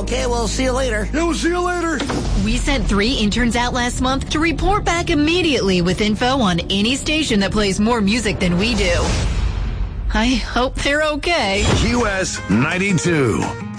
Okay, we'll see you later. Yeah, we'll see you later. We sent 3 interns out last month to report back immediately with info on any station that plays more music than we do. I hope they're okay. QS 92.